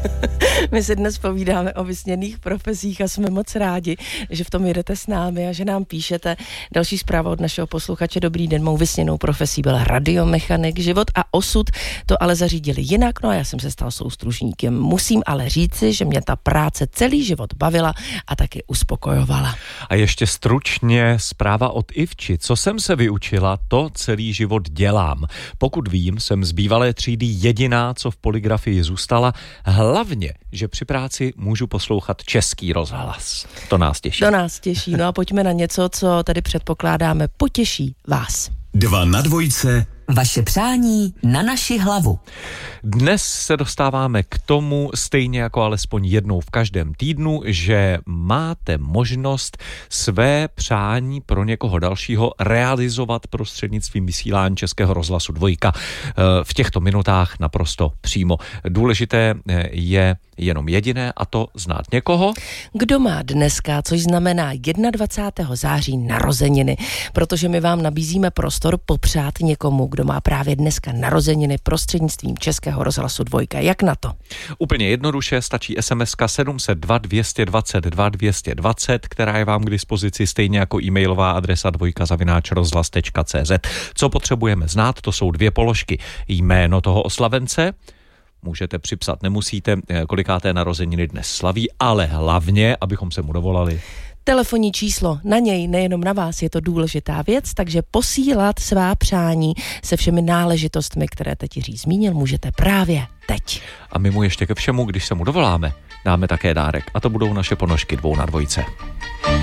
My si dnes povídáme o vysněných profesích a jsme moc rádi, že v tom jedete s námi a že nám píšete. Další zpráva od našeho posluchače. Dobrý den, mou vysněnou profesí byl radiomechanik. Život a osud to ale zařídili jinak, no a já jsem se stal soustružníkem. Musím ale říci, že mě ta práce celý život bavila a taky uspokojovala. A ještě stručně zpráva od Ivči. Co jsem se vyučila, to celý život dělám. Pokud vím, jsem z bývalé třídy jediná, co v poligrafii zůstala. Hlavně, že při práci můžu poslouchat Český rozhlas. To nás těší. To nás těší. No a pojďme na něco, co tady předpokládáme potěší vás. 2 na 2. Vaše přání na naši hlavu. Dnes se dostáváme k tomu, stejně jako alespoň jednou v každém týdnu, že máte možnost své přání pro někoho dalšího realizovat prostřednictvím vysílání Českého rozhlasu 2 v těchto minutách naprosto přímo. Důležité je jenom jediné, a to znát někoho, kdo má dneska, což znamená 21. září narozeniny, protože my vám nabízíme prostor popřát někomu, kdo má právě dneska narozeniny prostřednictvím Českého rozhlasu 2. Jak na to? Úplně jednoduše stačí SMS-ka 702 222 220, která je vám k dispozici stejně jako e-mailová adresa 2@rozhlas.cz. Co potřebujeme znát, to jsou 2 položky. Jméno toho oslavence, můžete připsat, nemusíte, kolikáté narozeniny dnes slaví, ale hlavně, abychom se mu dovolali. Telefonní číslo, na něj, nejenom na vás, je to důležitá věc, takže posílat svá přání se všemi náležitostmi, které teď Jiří zmínil, můžete právě teď. A my mu ještě ke všemu, když se mu dovoláme, dáme také dárek. A to budou naše ponožky 2 na 2.